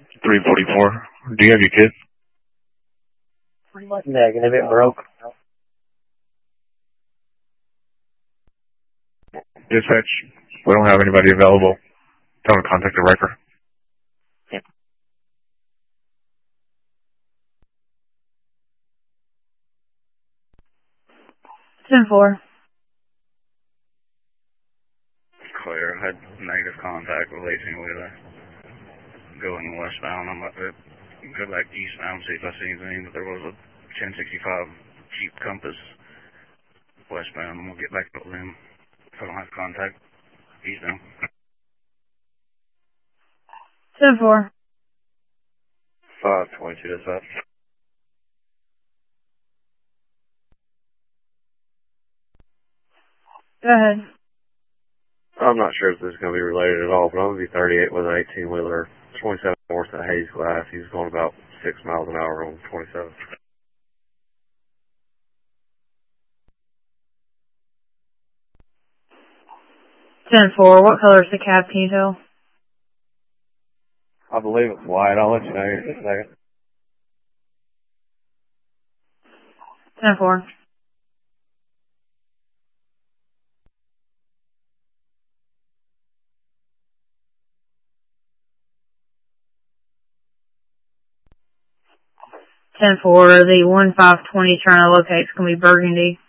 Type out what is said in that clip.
344. Do you have your kids? Pretty much negative. It broke. Dispatch, we don't have anybody available. Tell them to contact the wrecker. Yep. 10-4. Clear. I had negative contact with 18-wheeler. Going westbound. I'm about to go back eastbound, see if I see anything. But there was a 1065 Jeep Compass westbound. I'm going to get back up with them if I don't have contact eastbound. 10-4. 522 dispatch. Go ahead. I'm not sure if this is going to be related at all, but I'm going to be 38 with an 18-wheeler, 27 north at Hayes Glass. He's going about 6 miles an hour on 27. 10-4. What color is the cab? Can you tell? I believe it's white. I'll let you know here in a second. 10-4. The 1520 trying to locate. It's going to be burgundy.